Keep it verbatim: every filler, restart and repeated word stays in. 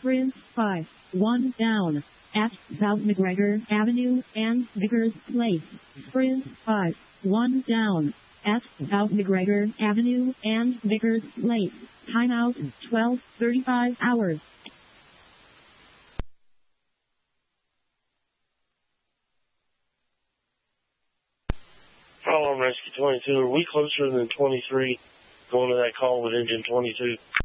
Sprint five one down at South McGregor Avenue and Vickers Place. Sprint five one down at South McGregor Avenue and Vickers Place. Timeout twelve thirty-five hours. Call on Rescue twenty-two. Are we closer than twenty-three going to that call with engine twenty-two?